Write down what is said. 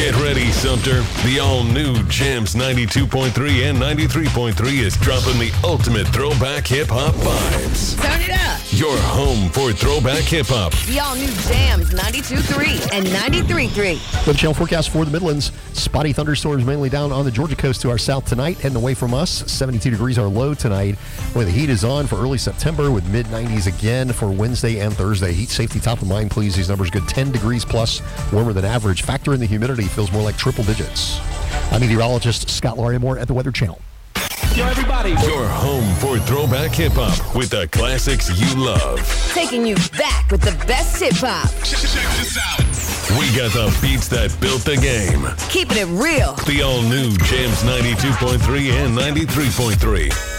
Get ready, Sumter. The all-new Jams 92.3 and 93.3 is dropping the ultimate throwback hip-hop vibes. Turn it up. Your home for throwback hip-hop. The all-new Jams 92.3 and 93.3. Weather Channel forecast for the Midlands. Spotty thunderstorms mainly down on the Georgia coast to our south tonight. Heading away from us. 72 degrees our low tonight. Boy, the heat is on for early September with mid-90s again for Wednesday and Thursday. Heat safety top of mind, please. These numbers good 10 degrees plus, warmer than average. Factor in the humidity, feels more like triple digits. I'm meteorologist Scott Larimore at the Weather Channel. Yo, everybody. Your home for throwback hip-hop with the classics you love. Taking you back with the best hip-hop. Check this out. We got the beats that built the game. Keeping it real. The all-new Jams 92.3 and 93.3.